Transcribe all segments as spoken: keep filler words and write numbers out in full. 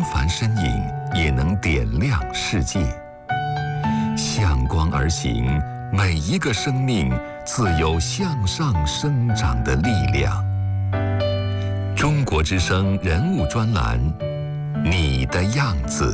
凡身影也能点亮世界。向光而行，每一个生命自有向上生长的力量。中国之声人物专栏，你的样子。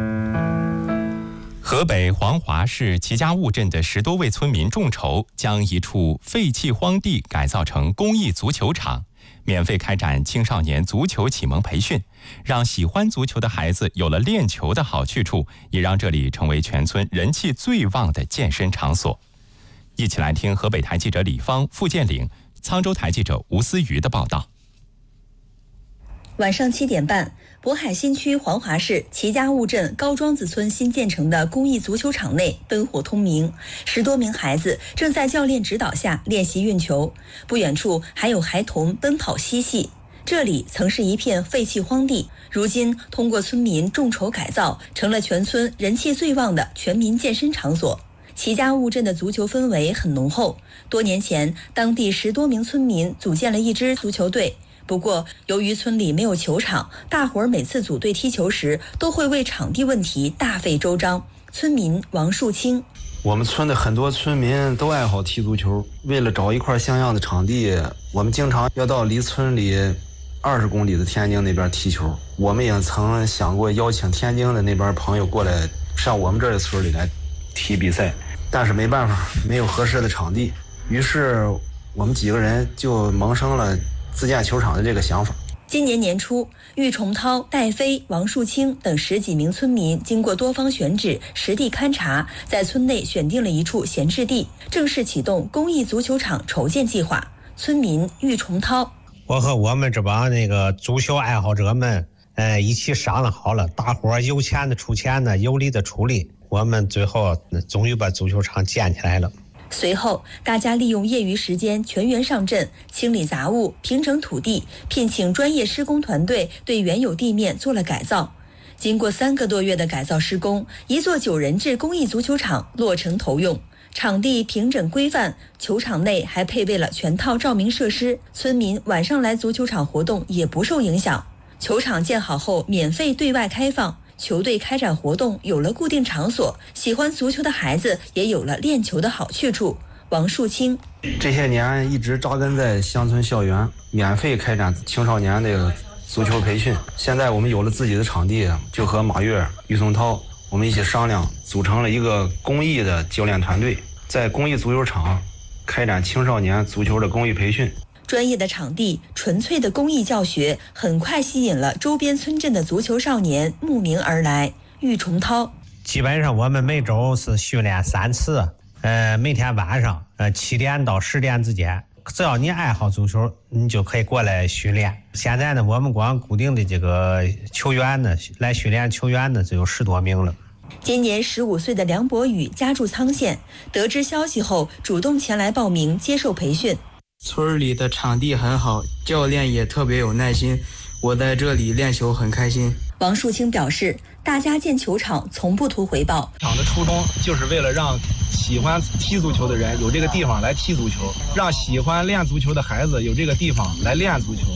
河北黄华市齐家坞镇的十多位村民众筹，将一处废弃荒地改造成公益足球场，免费开展青少年足球启蒙培训，让喜欢足球的孩子有了练球的好去处，也让这里成为全村人气最旺的健身场所。一起来听河北台记者李芳、付建岭、沧州台记者吴思瑜的报道。 晚上七点半，渤海新区黄华市齐家坞镇高庄子村新建成的公益足球场内灯火通明，十多名孩子正在教练指导下练习运球，不远处还有孩童奔跑嬉戏。这里曾是一片废弃荒地，如今通过村民众筹改造，成了全村人气最旺的全民健身场所。齐家坞镇的足球氛围很浓厚，多年前，当地十多名村民组建了一支足球队。不过，由于村里没有球场，大伙儿每次组队踢球时都会为场地问题大费周章。村民王树清： 我们村的很多村民都爱好踢足球，为了找一块像样的场地，我们经常要到离村里二十公里的天津那边踢球。我们也曾想过邀请天津的那边朋友过来上我们这儿的村里来踢比赛，但是没办法，没有合适的场地。于是我们几个人就萌生了自建球场的这个想法。 今年年初，郁崇涛、戴飞、王树清等十几名村民经过多方选址、实地勘察，在村内选定了一处闲置地，正式启动公益足球场筹建计划。村民郁崇涛： 我和我们这帮那个足球爱好者们，呃，一起商量好了，大伙儿有钱的出钱的，有力的出力，我们最后终于把足球场建起来了。 随后，大家利用业余时间全员上阵，清理杂物、平整土地，聘请专业施工团队对原有地面做了改造。经过三个多月的改造施工，一座九人制公益足球场落成投用。场地平整规范，球场内还配备了全套照明设施，村民晚上来足球场活动也不受影响。球场建好后免费对外开放，球队开展活动有了固定场所，喜欢足球的孩子也有了练球的好去处。王树清： 这些年一直扎根在乡村校园，免费开展青少年的足球培训。现在我们有了自己的场地，就和马跃、郁松涛我们一起商量，组成了一个公益的教练团队，在公益足球场开展青少年足球的公益培训。 专业的场地、纯粹的公益教学，很快吸引了周边村镇的足球少年慕名而来。郁崇涛： 基本上我们每周是训练三次，呃，每天晚上呃七点到十点之间，只要你爱好足球，你就可以过来训练。现在呢，我们光固定的这个球员呢，来训练球员呢，就有十多名了。 今年十五岁的梁博宇家住沧县，得知消息后，主动前来报名接受培训。 村里的场地很好，教练也特别有耐心，我在这里练球很开心。 王树清表示，大家建球场从不图回报， 场的初衷就是为了让喜欢踢足球的人有这个地方来踢足球，让喜欢练足球的孩子有这个地方来练足球。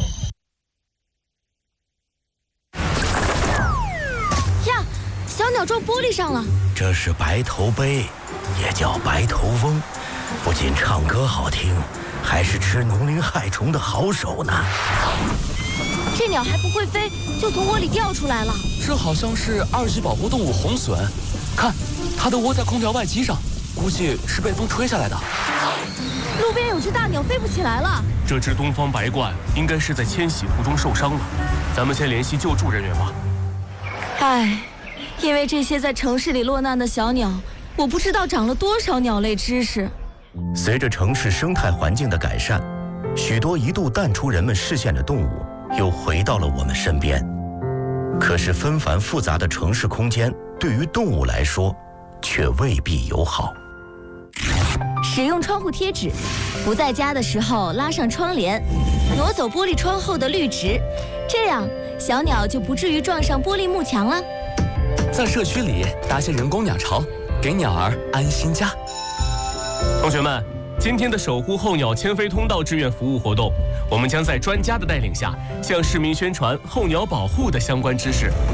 呀，小鸟撞玻璃上了。 这是白头鹎，也叫白头翁，不仅唱歌好听，还是吃农林害虫的好手呢。 这鸟还不会飞，就从窝里掉出来了。 这好像是二级保护动物红隼，看，它都窝在空调外机上，估计是被风吹下来的。 路边有只大鸟飞不起来了。 这只东方白鹳应该是在迁徙途中受伤了，咱们先联系救助人员吧。 唉，因为这些在城市里落难的小鸟，我不知道长了多少鸟类知识。 随着城市生态环境的改善，许多一度淡出人们视线的动物又回到了我们身边。可是纷繁复杂的城市空间对于动物来说却未必友好。 使用窗户贴纸，不在家的时候拉上窗帘，挪走玻璃窗后的绿植，这样小鸟就不至于撞上玻璃幕墙了。 在社区里搭些人工鸟巢，给鸟儿安心家。同学们，今天的守护候鸟迁飞通道志愿服务活动，我们将在专家的带领下，向市民宣传候鸟保护的相关知识。